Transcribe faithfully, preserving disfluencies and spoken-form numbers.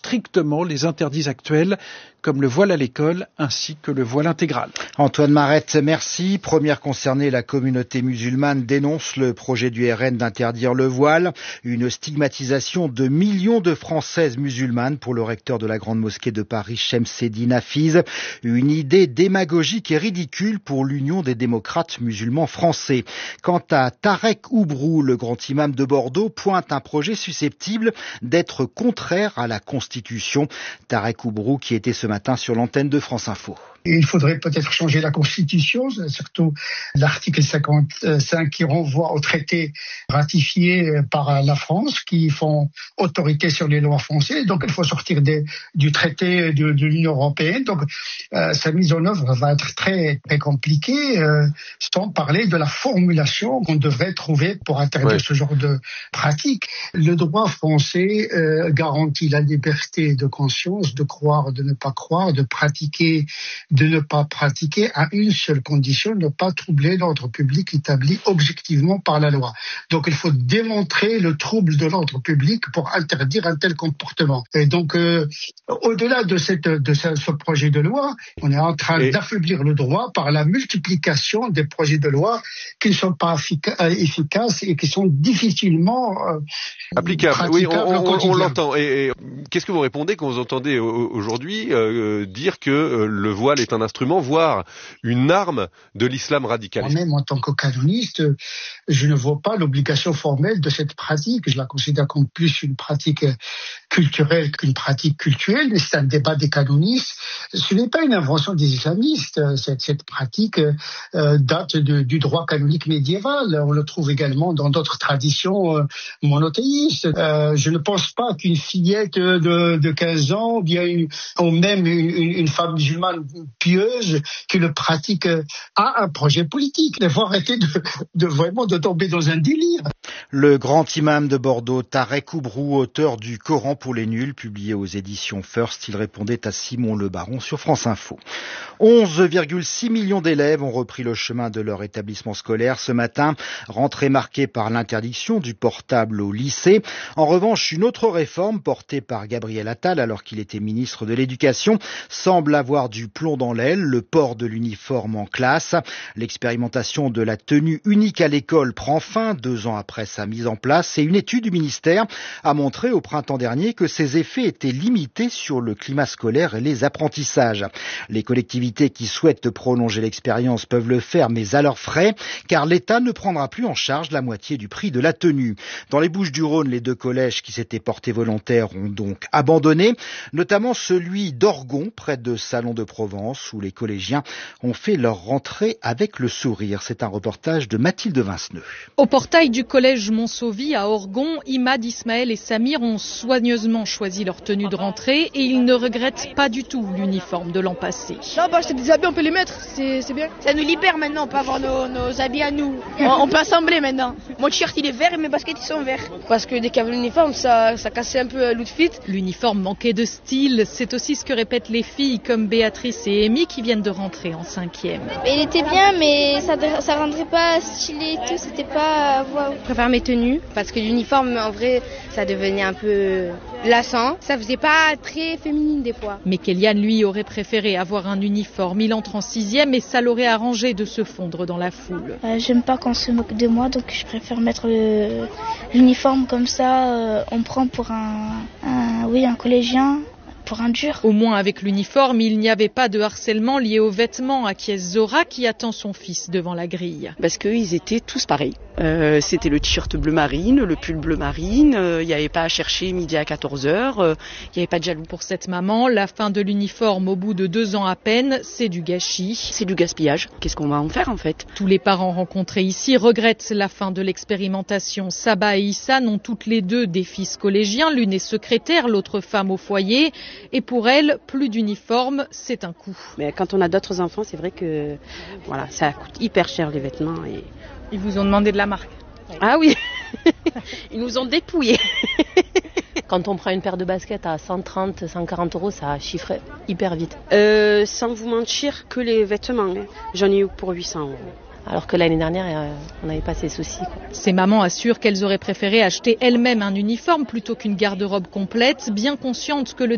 strictement les interdits actuels, comme le voile à l'école ainsi que le voile intégral. Antoine Marette, merci. Première concernée, la communauté musulmane dénonce le projet du R N d'interdire le voile, une stigmatisation de millions de Françaises musulmanes pour le recteur de la grande mosquée de Paris, Chemseddine Hafiz. Une idée démagogique et ridicule pour l'Union des démocrates musulmans français. Quant à Tarek Oubrou, le grand imam de Bordeaux, pointe un projet susceptible d'être contraire à la Constitution. Tarek Oubrou qui était ce matin sur l'antenne de France Info. Il faudrait peut-être changer la Constitution, surtout l'article cinquante-cinq qui renvoie aux traités ratifiés par la France, qui font autorité sur les lois françaises. Donc il faut sortir des, du traité de, de l'Union européenne. Donc euh, sa mise en œuvre va être très, très compliquée, euh, sans parler de la formulation qu'on devrait trouver pour interdire ouais. ce genre de pratique. Le droit français euh, garantit la liberté de conscience, de croire, de ne pas croire, de pratiquer, de ne pas pratiquer à une seule condition, ne pas troubler l'ordre public établi objectivement par la loi. Donc il faut démontrer le trouble de l'ordre public pour interdire un tel comportement. Et donc euh, au-delà de, cette, de ce, ce projet de loi, on est en train et... d'affaiblir le droit par la multiplication des projets de loi qui ne sont pas efficaces et qui sont difficilement euh, applicables. Oui, on, on, on l'entend. Et, et qu'est-ce que vous répondez quand vous entendez aujourd'hui euh, dire que euh, le voile est un instrument, voire une arme de l'islam radical? Moi-même, en tant que canoniste, je ne vois pas l'obligation formelle de cette pratique. Je la considère comme plus une pratique culturelle qu'une pratique cultuelle, mais c'est un débat des canonistes. Ce n'est pas une invention des islamistes. Cette, cette pratique euh, date de, du droit canonique médiéval. On le trouve également dans d'autres traditions euh, monothéistes. Euh, je ne pense pas qu'une fillette de, de quinze ans, ou bien une, ou même une, une femme musulmane pieuse qui le pratique a un projet politique. Il faut arrêter de, de vraiment de tomber dans un délire. Le grand imam de Bordeaux, Tarek Oubrou, auteur du Coran pour les nuls, publié aux éditions First, il répondait à Simon Le Baron sur France Info. onze virgule six millions d'élèves ont repris le chemin de leur établissement scolaire ce matin, rentrée marquée par l'interdiction du portable au lycée. En revanche, une autre réforme portée par Gabriel Attal, alors qu'il était ministre de l'Éducation, semble avoir du plomb dans l'aile, le port de l'uniforme en classe. L'expérimentation de la tenue unique à l'école prend fin deux ans après sa mise en place et une étude du ministère a montré au printemps dernier que ses effets étaient limités sur le climat scolaire et les apprentissages. Les collectivités qui souhaitent prolonger l'expérience peuvent le faire, mais à leurs frais, car l'État ne prendra plus en charge la moitié du prix de la tenue. Dans les Bouches-du-Rhône, les deux collèges qui s'étaient portés volontaires ont donc abandonné, notamment celui d'Orgon, près de Salon de Provence, où les collégiens ont fait leur rentrée avec le sourire. C'est un reportage de Mathilde Vinceneux. Au portail du collège Montsauvis à Orgon, Imad, Ismaël et Samir ont soigneusement choisi leur tenue de rentrée et ils ne regrettent pas du tout l'uniforme de l'an passé. Non, bah, c'est des habits, on peut les mettre, c'est, c'est bien. Ça nous libère maintenant, on peut avoir nos, nos habits à nous. On, on peut assembler maintenant. Mon t-shirt il est vert et mes baskets ils sont verts. Parce que dès qu'il y avait l'uniforme, ça, ça cassait un peu l'outfit. L'uniforme manquait de style, c'est aussi ce que répètent les filles comme Béatrice et Amy qui viennent de rentrer en cinquième. Il était bien, mais ça ne rendrait pas stylé et tout, c'était pas... Wow. Je préfère mes tenues parce que l'uniforme, en vrai, ça devenait un peu lassant. Ça faisait pas très féminine des fois. Mais Kéliane, lui, aurait préféré avoir un uniforme. Il entre en sixième et ça l'aurait arrangé de se fondre dans la foule. Euh, j'aime pas qu'on se moque de moi, donc je préfère mettre le, l'uniforme comme ça. Euh, on prend pour un, un, oui, un collégien. Pour un dur. Au moins avec l'uniforme, il n'y avait pas de harcèlement lié aux vêtements, acquiesce Zora qui attend son fils devant la grille. Parce qu'ils étaient tous pareils. Euh, c'était le t-shirt bleu marine, le pull bleu marine, il euh, n'y avait pas à chercher midi à quatorze heures, il euh, n'y avait pas de jaloux. Pour cette maman, la fin de l'uniforme au bout de deux ans à peine, c'est du gâchis. C'est du gaspillage. Qu'est-ce qu'on va en faire en fait? Tous les parents rencontrés ici regrettent la fin de l'expérimentation. Saba et Issa ont toutes les deux des fils collégiens, l'une est secrétaire, l'autre femme au foyer. Et pour elle, plus d'uniforme, c'est un coût. Mais quand on a d'autres enfants, c'est vrai que voilà, ça coûte hyper cher les vêtements. Et... Ils vous ont demandé de la marque? Ah oui. Ils nous ont dépouillés. Quand on prend une paire de baskets à cent trente, cent quarante euros, ça chiffre hyper vite. Euh, sans vous mentir, que les vêtements, hein. J'en ai eu pour huit cents euros. Alors que l'année dernière, on n'avait pas ces soucis, quoi. Ces mamans assurent qu'elles auraient préféré acheter elles-mêmes un uniforme plutôt qu'une garde-robe complète, bien conscientes que le